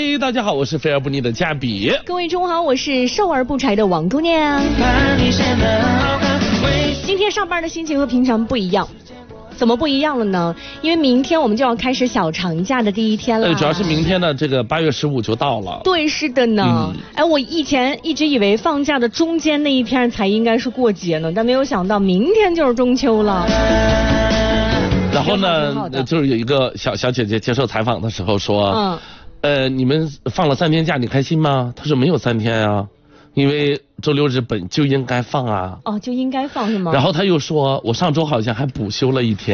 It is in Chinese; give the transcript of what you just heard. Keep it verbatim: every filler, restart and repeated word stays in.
嘿，大家好，我是肥而不腻的嘉比。 各位中午好，我是瘦而不柴的王姑娘。今天上班的心情和平常不一样。怎么不一样了呢？因为明天我们就要开始小长假的第一天了。 呃，主要是明天的这个八月十五就到了。 对，是的呢。嗯、哎，我以前一直以为放假的中间那一天才应该是过节呢，但没有想到明天就是中秋了。 然后呢，就是有一个小小姐姐接受采访的时候说，嗯，呃，你们放了三天假，你开心吗？她说没有三天啊。因为周六日本就应该放啊。 哦，就应该放是吗？ 然后他又说，我上周好像还补休了一天。